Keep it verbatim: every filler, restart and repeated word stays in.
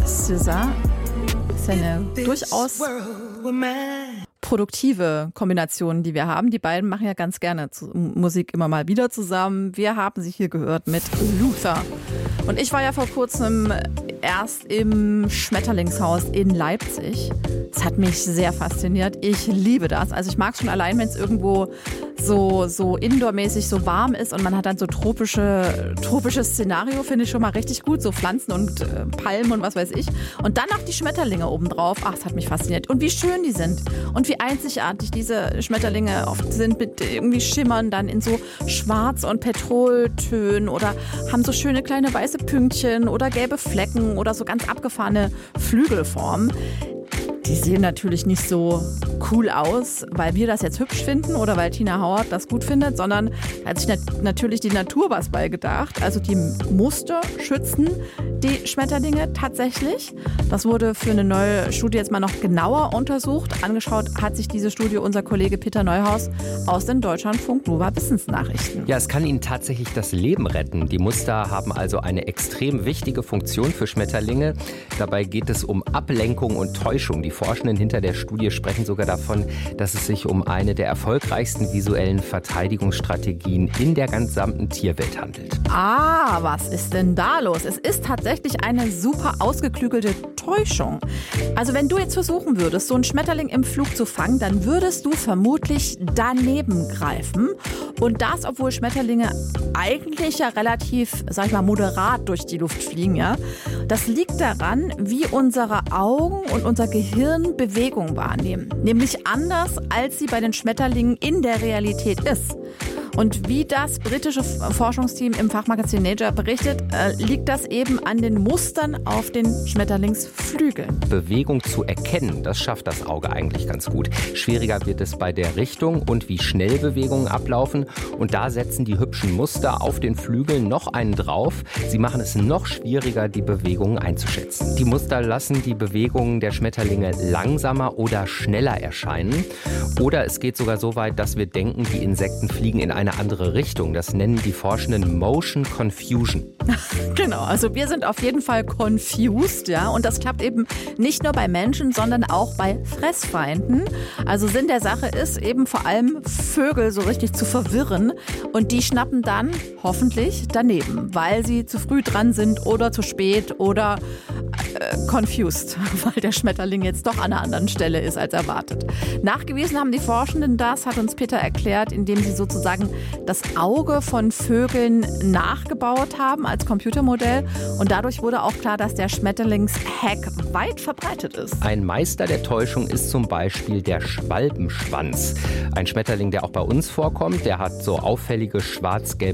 S Z A ist eine durchaus produktive Kombination, die wir haben. Die beiden machen ja ganz gerne zu, Musik immer mal wieder zusammen. Wir haben sie hier gehört mit Luther. Und ich war ja vor kurzem erst im Schmetterlingshaus in Leipzig. Das hat mich sehr fasziniert. Ich liebe das. Also ich mag es schon allein, wenn es irgendwo so, so indoormäßig so warm ist und man hat dann so tropische, tropisches Szenario, finde ich schon mal richtig gut. So Pflanzen und äh, Palmen und was weiß ich. Und dann noch die Schmetterlinge obendrauf. Ach, das hat mich fasziniert. Und wie schön die sind. Und wie einzigartig diese Schmetterlinge oft sind. Mit irgendwie schimmern dann in so Schwarz- und Petroltönen oder haben so schöne kleine weiße Pünktchen oder gelbe Flecken oder so ganz abgefahrene Flügelformen. Die sehen natürlich nicht so cool aus, weil wir das jetzt hübsch finden oder weil Tina Howard das gut findet, sondern da hat sich nat- natürlich die Natur was bei gedacht. Also die Muster schützen die Schmetterlinge tatsächlich. Das wurde für eine neue Studie jetzt mal noch genauer untersucht. Angeschaut hat sich diese Studie unser Kollege Peter Neuhaus aus den Deutschlandfunk Nova Wissensnachrichten. Ja, es kann ihnen tatsächlich das Leben retten. Die Muster haben also eine extrem wichtige Funktion für Schmetterlinge. Dabei geht es um Ablenkung und Täuschung. Die Forschenden hinter der Studie sprechen sogar davon, dass es sich um eine der erfolgreichsten visuellen Verteidigungsstrategien in der gesamten Tierwelt handelt. Ah, was ist denn da los? Es ist tatsächlich eine super ausgeklügelte Täuschung. Also wenn du jetzt versuchen würdest, so einen Schmetterling im Flug zu fangen, dann würdest du vermutlich daneben greifen. Und das, obwohl Schmetterlinge eigentlich ja relativ, sag ich mal, moderat durch die Luft fliegen, ja. Das liegt daran, wie unsere Augen und unser Gehirn Bewegung wahrnehmen. Nämlich anders, als sie bei den Schmetterlingen in der Realität ist. Und wie das britische Forschungsteam im Fachmagazin Nature berichtet, äh, liegt das eben an den Mustern auf den Schmetterlingsflügeln. Bewegung zu erkennen, das schafft das Auge eigentlich ganz gut. Schwieriger wird es bei der Richtung und wie schnell Bewegungen ablaufen. Und da setzen die hübschen Muster auf den Flügeln noch einen drauf. Sie machen es noch schwieriger, die Bewegungen einzuschätzen. Die Muster lassen die Bewegungen der Schmetterlinge langsamer oder schneller erscheinen. Oder es geht sogar so weit, dass wir denken, die Insekten fliegen in eine andere Richtung. Das nennen die Forschenden Motion Confusion. Genau, also wir sind auf jeden Fall confused, ja, und das klappt eben nicht nur bei Menschen, sondern auch bei Fressfeinden. Also Sinn der Sache ist eben vor allem Vögel so richtig zu verwirren und die schnappen dann hoffentlich daneben, weil sie zu früh dran sind oder zu spät oder äh, confused, weil der Schmetterling jetzt doch an einer anderen Stelle ist als erwartet. Nachgewiesen haben die Forschenden das, hat uns Peter erklärt, indem sie sozusagen das Auge von Vögeln nachgebaut haben als Computermodell. Und dadurch wurde auch klar, dass der Schmetterlingshack weit verbreitet ist. Ein Meister der Täuschung ist zum Beispiel der Schwalbenschwanz. Ein Schmetterling, der auch bei uns vorkommt. Der hat so auffällige schwarz-gelbe